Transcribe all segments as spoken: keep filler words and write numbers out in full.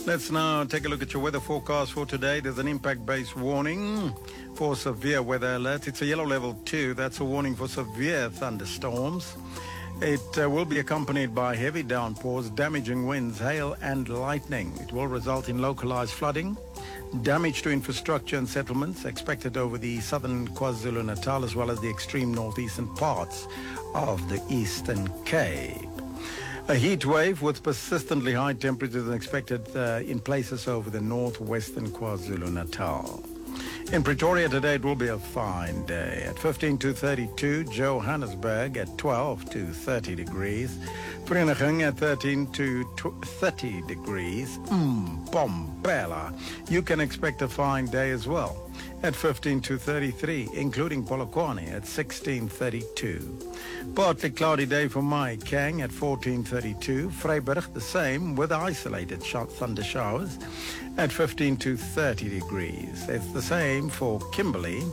Let's now take a look at your weather forecast for today. There's an impact-based warning for severe weather alert. It's a yellow level two. That's a warning for severe thunderstorms. It uh, will be accompanied by heavy downpours, damaging winds, hail and lightning. It will result in localized flooding, damage to infrastructure and settlements expected over the southern KwaZulu-Natal as well as the extreme northeastern parts of the Eastern Cape. A heat wave with persistently high temperatures is expected uh, in places over the northwestern KwaZulu-Natal. In Pretoria today, it will be a fine day. At fifteen to thirty-two, Johannesburg at twelve to thirty degrees. Vereeniging at thirteen to thirty degrees. Mm, Bombela. You can expect a fine day as well. At fifteen to thirty-three, including Polokwane at sixteen thirty-two. Partly cloudy day for Maikang at fourteen thirty-two. Vryburg the same with isolated sh- thunder showers at fifteen to thirty degrees. It's the same for Kimberley.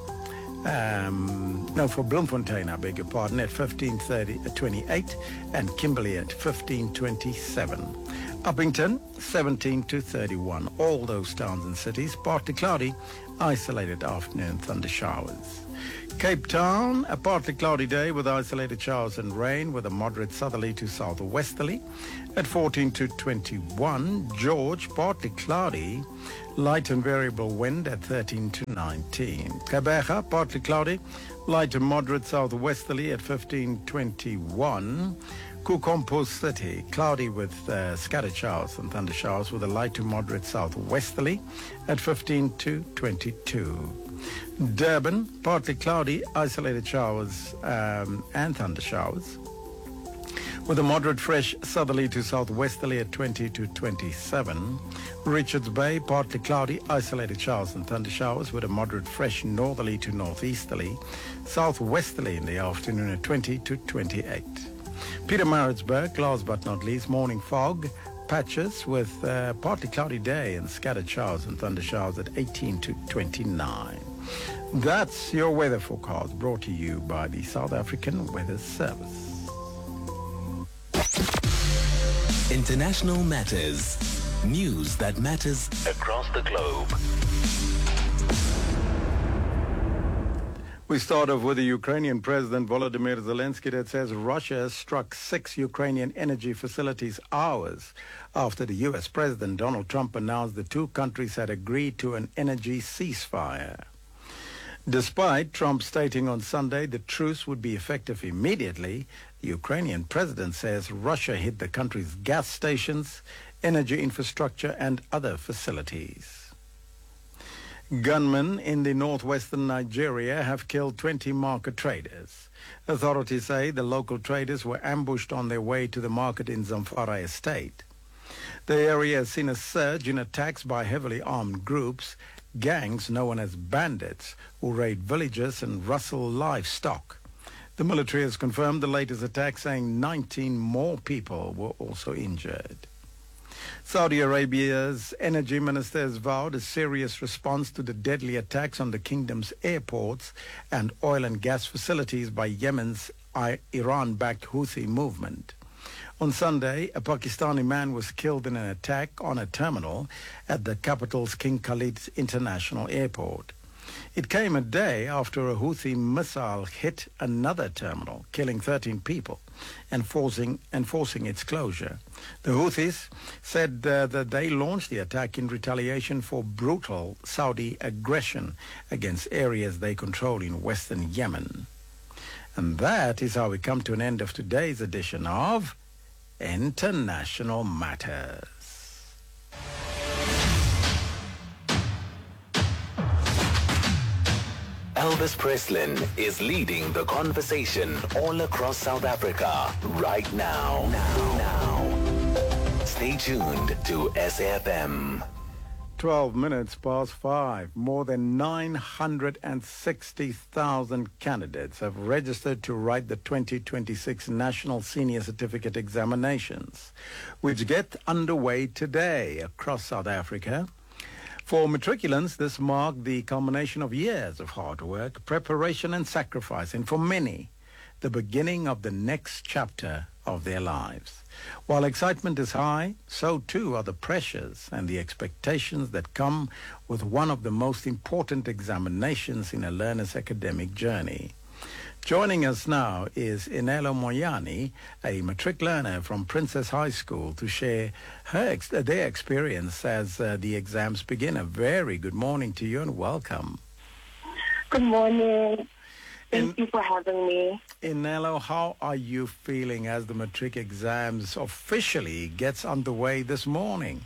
Um, no, for Bloemfontein, I beg your pardon, at fifteen twenty-eight and Kimberley at fifteen twenty-seven. Uppington, seventeen to thirty-one. All those towns and cities, partly cloudy, isolated afternoon thunder showers. Cape Town, a partly cloudy day with isolated showers and rain with a moderate southerly to southwesterly at fourteen to twenty-one. George, partly cloudy, light and variable wind at thirteen to nineteen. Gqeberha, partly cloudy, light and moderate southwesterly at fifteen twenty-one. Kukompo City, cloudy with uh, scattered showers and thunder showers with a light to moderate southwesterly at fifteen to twenty-two. Durban, partly cloudy, isolated showers um, and thunder showers with a moderate fresh southerly to southwesterly at twenty to twenty-seven. Richards Bay, partly cloudy, isolated showers and thunder showers with a moderate fresh northerly to northeasterly, southwesterly in the afternoon at twenty to twenty-eight. Pietermaritzburg, last but not least, morning fog, patches with a partly cloudy day and scattered showers and thunder showers at eighteen to twenty-nine. That's your weather forecast brought to you by the South African Weather Service. International Matters. News that matters across the globe. We start off with the Ukrainian President Volodymyr Zelensky that says Russia struck six Ukrainian energy facilities hours after the U S President Donald Trump announced the two countries had agreed to an energy ceasefire. Despite Trump stating on Sunday the truce would be effective immediately, the Ukrainian president says Russia hit the country's gas stations, energy infrastructure and other facilities. Gunmen in the northwestern Nigeria have killed twenty market traders. Authorities say the local traders were ambushed on their way to the market in Zamfara Estate. The area has seen a surge in attacks by heavily armed groups, gangs known as bandits, who raid villages and rustle livestock. The military has confirmed the latest attack, saying nineteen more people were also injured. Saudi Arabia's energy minister has vowed a serious response to the deadly attacks on the kingdom's airports and oil and gas facilities by Yemen's Iran-backed Houthi movement. On Sunday, a Pakistani man was killed in an attack on a terminal at the capital's King Khalid International Airport. It came a day after a Houthi missile hit another terminal, killing thirteen people and forcing, and forcing its closure. The Houthis said uh, that they launched the attack in retaliation for brutal Saudi aggression against areas they control in western Yemen. And that is how we come to an end of today's edition of International Matters. Elvis Preslin is leading the conversation all across South Africa right now. Now, now. Stay tuned to S A F M. twelve minutes past five. More than nine hundred sixty thousand candidates have registered to write the twenty twenty-six National Senior Certificate Examinations, which get underway today across South Africa. For matriculants, this marked the culmination of years of hard work, preparation and sacrifice, and for many, the beginning of the next chapter of their lives. While excitement is high, so too are the pressures and the expectations that come with one of the most important examinations in a learner's academic journey. Joining us now is Inelo Moyani, a matric learner from Princess High School, to share her ex- their experience as uh, the exams begin. A very good morning to you and welcome. Good morning. Thank In- you for having me. Inelo, how are you feeling as the matric exams officially gets underway this morning?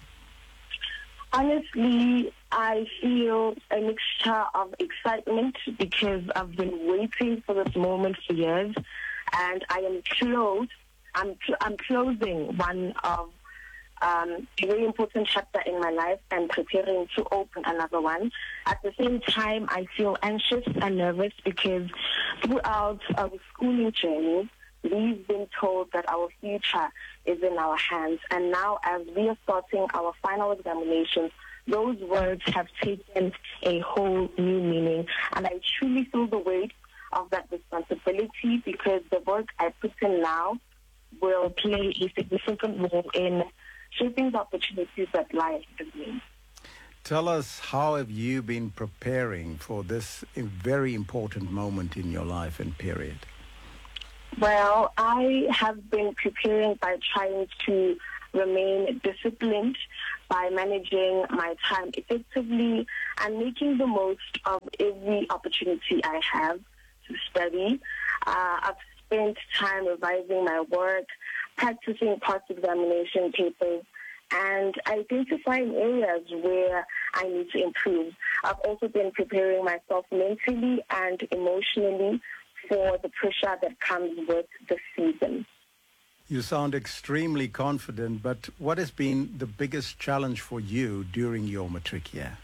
Honestly, I feel a mixture of excitement because I've been waiting for this moment for years, and I am close. I'm cl- I'm closing one of um, a very important chapter in my life and preparing to open another one. At the same time, I feel anxious and nervous because throughout our schooling journey, we've been told that our future is in our hands. And now as we are starting our final examinations, those words have taken a whole new meaning. And I truly feel the weight of that responsibility because the work I put in now will play a significant role in shaping the opportunities that lie ahead of me. Tell us, how have you been preparing for this very important moment in your life and period? Well, I have been preparing by trying to remain disciplined, by managing my time effectively and making the most of every opportunity I have to study. Uh, I've spent time revising my work, practicing past examination papers, and identifying areas where I need to improve. I've also been preparing myself mentally and emotionally for the pressure that comes with the season. You sound extremely confident, but what has been the biggest challenge for you during your matric year?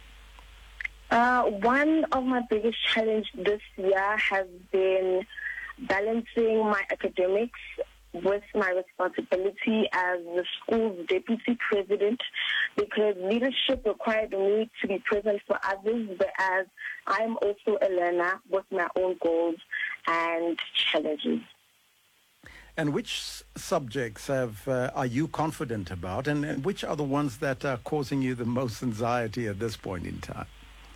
Uh, one of my biggest challenges this year has been balancing my academics with my responsibility as the school's deputy president, because leadership required me to be present for others, but as I'm also a learner with my own goals and challenges. And which s- subjects have uh, are you confident about, and, and which are the ones that are causing you the most anxiety at this point in time?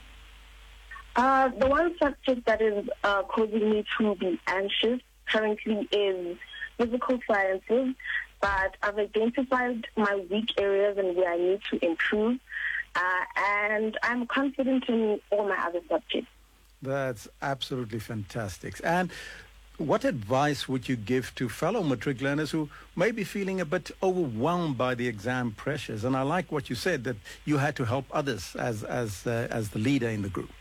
Uh, the one subject that is uh, causing me to be anxious currently is physical sciences, but I've identified my weak areas and where I need to improve, uh, and I'm confident in all my other subjects. That's absolutely fantastic. And what advice would you give to fellow matric learners who may be feeling a bit overwhelmed by the exam pressures? And I like what you said, that you had to help others as as uh, as the leader in the group.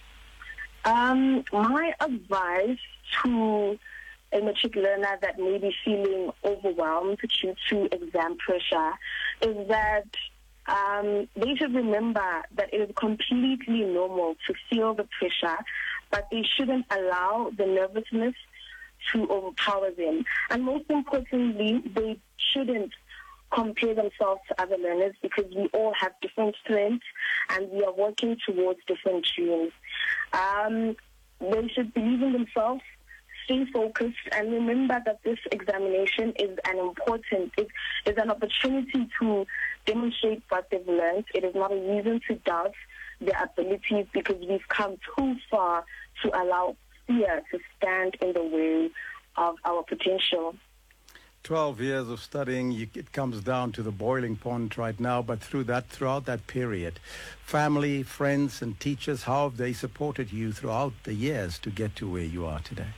Um, my advice to a matric learner that may be feeling overwhelmed due to exam pressure is that um, they should remember that it is completely normal to feel the pressure, but they shouldn't allow the nervousness to overpower them. And most importantly, they shouldn't compare themselves to other learners because we all have different strengths and we are working towards different dreams. Um, they should believe in themselves, stay focused, and remember that this examination is an important, it is an opportunity to demonstrate what they've learned. It is not a reason to doubt their abilities because we've come too far to allow fear to stand in the way of our potential. twelve years of studying, you, it comes down to the boiling point right now, but through that, throughout that period, family, friends, and teachers, how have they supported you throughout the years to get to where you are today?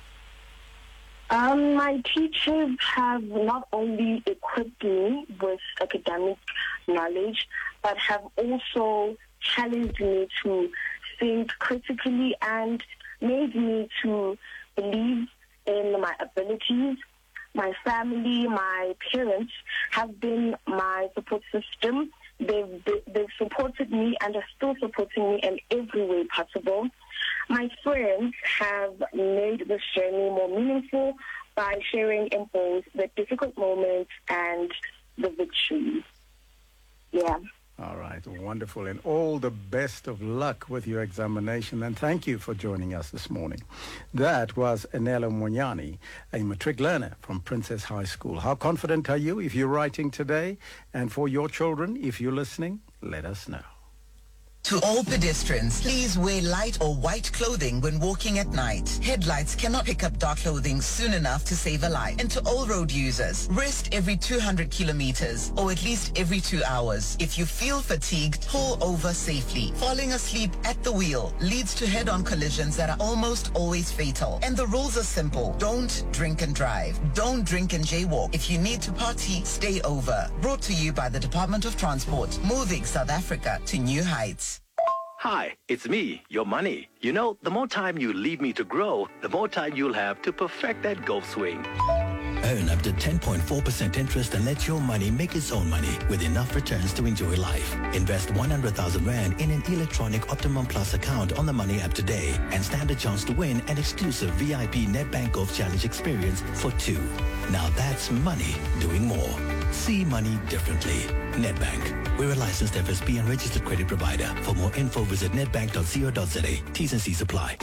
Um, my teachers have not only equipped me with academic knowledge, but have also challenged me to think critically and made me to believe in my abilities. My family, my parents have been my support system. They've, they've supported me and are still supporting me in every way possible. My friends have made this journey more meaningful by sharing in both the difficult moments and the victories. Yeah. All right, wonderful. And all the best of luck with your examination. And thank you for joining us this morning. That was Enelo Monyani, a matric learner from Princess High School. How confident are you if you're writing today? And for your children, if you're listening, let us know. To all pedestrians, please wear light or white clothing when walking at night. Headlights cannot pick up dark clothing soon enough to save a life. And to all road users, rest every two hundred kilometers or at least every two hours. If you feel fatigued, pull over safely. Falling asleep at the wheel leads to head-on collisions that are almost always fatal. And the rules are simple. Don't drink and drive. Don't drink and jaywalk. If you need to party, stay over. Brought to you by the Department of Transport, moving South Africa to new heights. Hi, it's me, your money. You know, the more time you leave me to grow, the more time you'll have to perfect that golf swing. Earn up to ten point four percent interest and let your money make its own money with enough returns to enjoy life. Invest one hundred thousand rand in an electronic Optimum Plus account on the Money app today and stand a chance to win an exclusive V I P Nedbank Golf Challenge experience for two. Now that's money doing more. See money differently. Nedbank. We're a licensed F S P and registered credit provider. For more info, visit nedbank dot co dot za. T's and C's apply.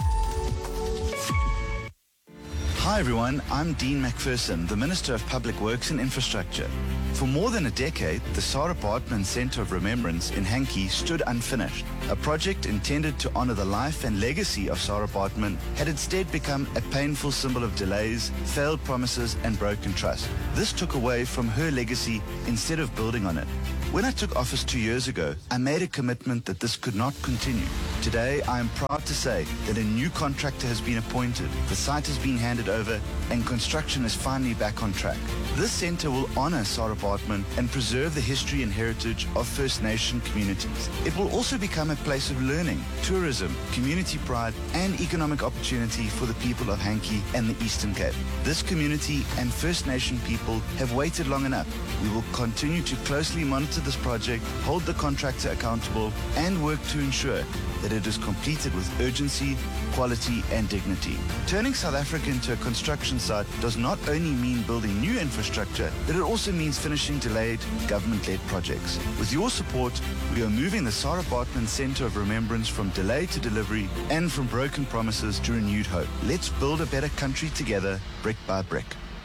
Hi everyone, I'm Dean McPherson, the Minister of Public Works and Infrastructure. For more than a decade, the Sarah Baartman Centre of Remembrance in Hankey stood unfinished. A project intended to honor the life and legacy of Sarah Baartman had instead become a painful symbol of delays, failed promises and broken trust. This took away from her legacy instead of building on it. When I took office two years ago, I made a commitment that this could not continue. Today, I am proud to say that a new contractor has been appointed, the site has been handed over, and construction is finally back on track. This centre will honour Sarah Baartman and preserve the history and heritage of First Nation communities. It will also become a place of learning, tourism, community pride, and economic opportunity for the people of Hankey and the Eastern Cape. This community and First Nation people have waited long enough. We will continue to closely monitor this project, hold the contractor accountable, and work to ensure that it is completed with urgency, quality, and dignity. Turning South Africa into a construction site does not only mean building new infrastructure, but it also means finishing delayed government-led projects. With your support, we are moving the Sarah Baartman Centre of Remembrance from delay to delivery and from broken promises to renewed hope. Let's build a better country together, brick by brick.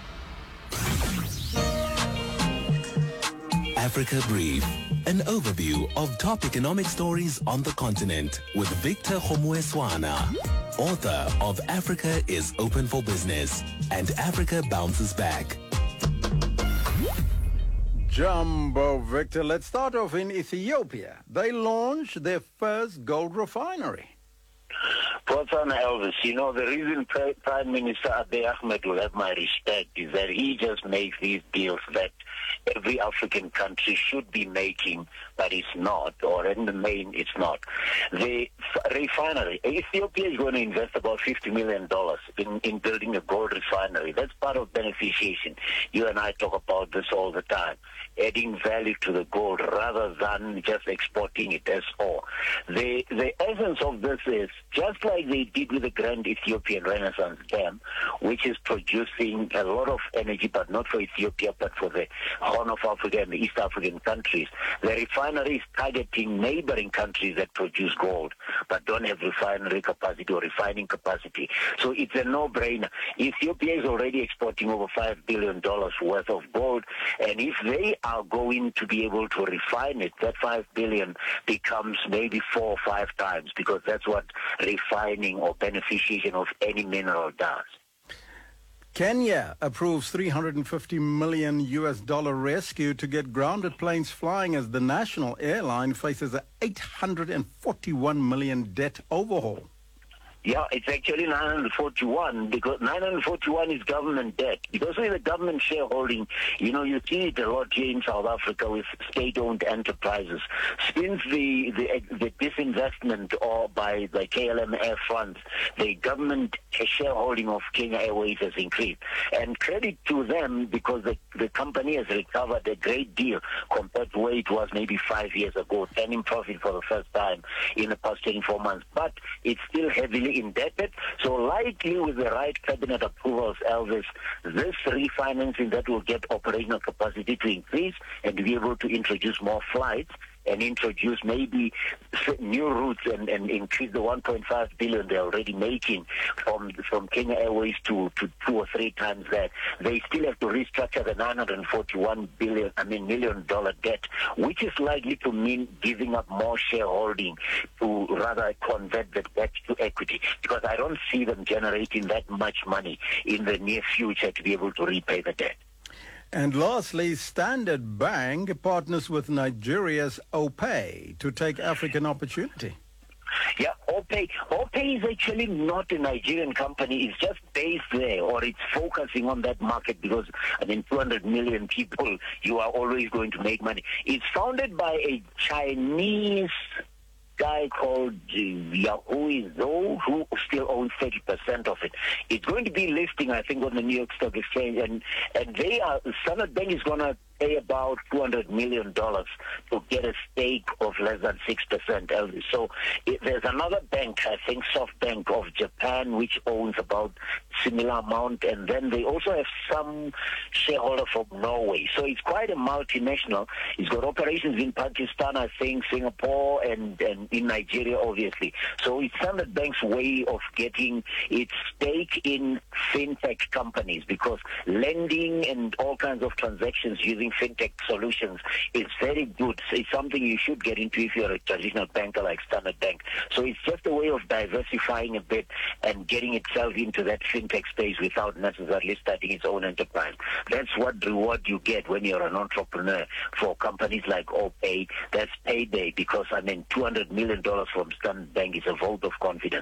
Africa Brief, an overview of top economic stories on the continent with Victor Homueswana, author of Africa is Open for Business and Africa Bounces Back. Jumbo Victor, let's start off in Ethiopia. They launched their first gold refinery. Potsdam Elvis, you know, the reason Prime Minister Abiy Ahmed will have my respect is that he just makes these deals that every African country should be making, but it's not, or in the main, it's not. The refinery, Ethiopia is going to invest about fifty million dollars in, in building a gold refinery. That's part of beneficiation. You and I talk about this all the time, adding value to the gold rather than just exporting it as ore. The, the essence of this is, just like they did with the Grand Ethiopian Renaissance Dam, which is producing a lot of energy, but not for Ethiopia, but for the Horn of Africa and the East African countries. The refinery is targeting neighboring countries that produce gold, but don't have refinery capacity or refining capacity. So it's a no-brainer. Ethiopia is already exporting over five billion dollars worth of gold, and if they are going to be able to refine it, that five billion dollars becomes maybe four or five times, because that's what refining or beneficiation of any mineral does. Kenya approves three hundred fifty million U S dollar rescue to get grounded planes flying as the national airline faces a eight hundred forty-one million debt overhaul. Yeah, it's actually nine hundred forty-one, because nine hundred forty-one is government debt. Because with the government shareholding, you know, you see it a lot here in South Africa with state-owned enterprises. Since the, the, the disinvestment or by the K L M Air funds, the government shareholding of Kenya Airways has increased. And credit to them, because the, the company has recovered a great deal compared to where it was maybe five years ago, turning profit for the first time in the past twenty-four months. But it's still heavily indebted, so likely with the right cabinet approvals, Elvis, this refinancing that will get operational capacity to increase and to be able to introduce more flights and introduce maybe new routes and, and increase the one point five billion they're already making from from Kenya Airways to, to two or three times that, they still have to restructure the nine hundred forty-one billion, I mean million dollar debt, which is likely to mean giving up more shareholding to rather convert the debt to equity, because I don't see them generating that much money in the near future to be able to repay the debt. And lastly, Standard Bank partners with Nigeria's OPay to take African opportunity. Yeah, OPay. OPay is actually not a Nigerian company. It's just based there, or it's focusing on that market because, I mean, two hundred million people, you are always going to make money. It's founded by a Chinese guy called uh, Yahoo Zhou, who still owns thirty percent of it. It's going to be listing, I think, on the New York Stock Exchange, and, and they are, Standard Bank is going to pay about two hundred million dollars to get a stake of less than six percent. So it, there's another bank, I think SoftBank of Japan, which owns about similar amount, and then they also have some shareholder from Norway. So it's quite a multinational. It's got operations in Pakistan, I think, Singapore, and, and in Nigeria, obviously. So it's Standard Bank's way of getting its stake in fintech companies, because lending and all kinds of transactions using fintech solutions is very good. It's something you should get into if you're a traditional banker like Standard Bank. So it's just a way of diversifying a bit and getting itself into that fintech space without necessarily starting its own enterprise. That's what reward you get when you're an entrepreneur. For companies like OPay, that's payday, because, I mean, two hundred million dollars from Standard Bank is a vote of confidence.